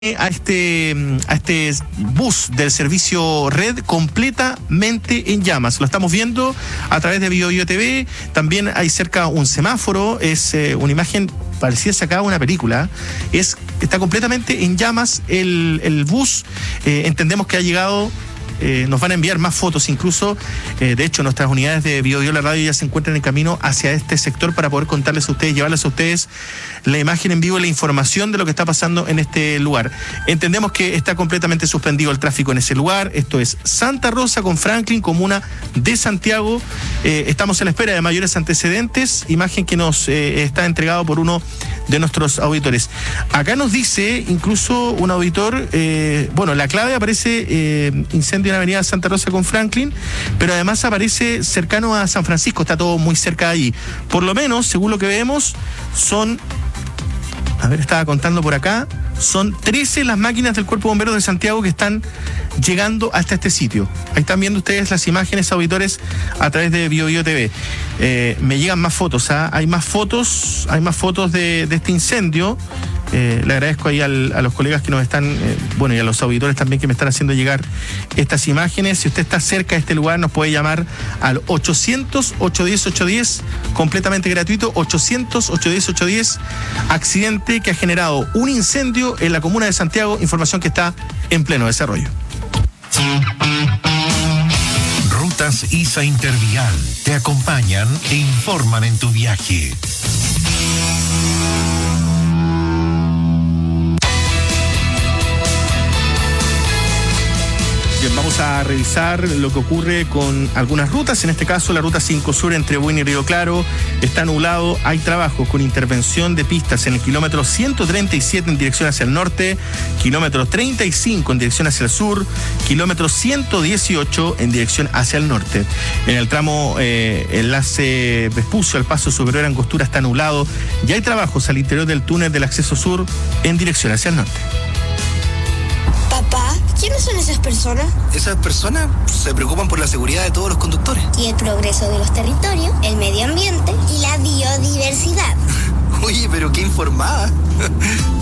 a este bus del servicio Red completamente en llamas. Lo estamos viendo a través de BioBio TV. También hay cerca un semáforo. Es una imagen parecida sacada de una película. Está completamente en llamas el bus. Entendemos que ha llegado. Nos van a enviar más fotos incluso. De hecho, nuestras unidades de BioBio La Radio ya se encuentran en camino hacia este sector para poder contarles a ustedes, llevarles a ustedes la imagen en vivo y la información de lo que está pasando en este lugar. Entendemos que está completamente suspendido el tráfico en ese lugar. Esto es Santa Rosa con Franklin, comuna de Santiago. Estamos en la espera de mayores antecedentes. Imagen que nos está entregado por uno de nuestros auditores. Acá nos dice incluso un auditor, la clave aparece incendio en la avenida Santa Rosa con Franklin, pero además aparece cercano a San Francisco, está todo muy cerca de allí. Por lo menos, según lo que vemos, estaba contando por acá, son 13 las máquinas del Cuerpo de Bomberos de Santiago que están llegando hasta este sitio. Ahí están viendo ustedes las imágenes, auditores, a través de BioBio TV. Me llegan más fotos, hay más fotos de este incendio. Le agradezco ahí a los colegas que nos están, y a los auditores también que me están haciendo llegar estas imágenes. Si usted está cerca de este lugar, nos puede llamar al 800-810-810, completamente gratuito, 800-810-810, accidente que ha generado un incendio en la comuna de Santiago, información que está en pleno desarrollo. Rutas ISA Intervial te acompañan e informan en tu viaje. Bien, vamos a revisar lo que ocurre con algunas rutas. En este caso, la ruta 5 Sur entre Buin y Río Claro está nublado. Hay trabajos con intervención de pistas en el kilómetro 137 en dirección hacia el norte, kilómetro 35 en dirección hacia el sur, kilómetro 118 en dirección hacia el norte. En el tramo enlace Vespucio al Paso Superior Angostura está nublado y hay trabajos al interior del túnel del acceso sur en dirección hacia el norte. Papá, ¿quiénes son esas personas? Esas personas se preocupan por la seguridad de todos los conductores. Y el progreso de los territorios, el medio ambiente y la biodiversidad. Oye, pero qué informada.